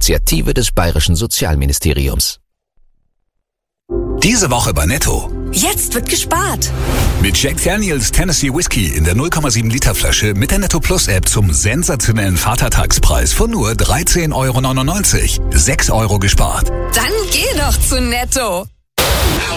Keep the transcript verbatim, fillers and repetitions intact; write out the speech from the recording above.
Initiative des Bayerischen Sozialministeriums. Diese Woche bei Netto. Jetzt wird gespart. Mit Jack Daniels Tennessee Whiskey in der null Komma sieben Liter Flasche mit der Netto Plus App zum sensationellen Vatertagspreis von nur dreizehn Euro neunundneunzig. sechs Euro gespart. Dann geh doch zu Netto.